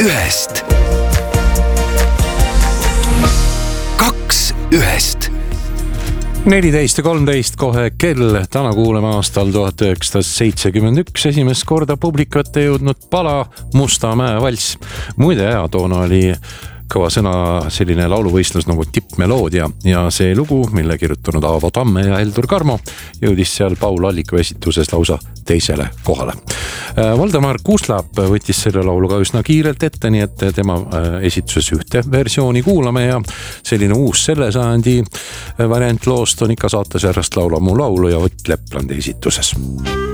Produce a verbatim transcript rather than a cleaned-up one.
ühest. Kaks ühest. neliteist ja kolmteist kohe kell. Täna kuuleme aastal tuhat üheksasada seitsekümmend üks esimest korda publiku ette jõudnud pala Mustamäe valss. Muide, ja toona oli kõva sõna selline lauluvõistlus nagu tippmeloodia ja see lugu, mille kirjutanud Aavo Tamme ja Heldur Karmo, jõudis seal Paul Alliku esituses lausa teisele kohale. Valdemar Kuuslap võttis selle laulu ka üsna kiirelt ette, nii et tema esituses ühte versiooni kuulame ja selline uus selle sajandi variant loost on ikka saates järjest Laula mu laulu ja Ott Leplandi esituses.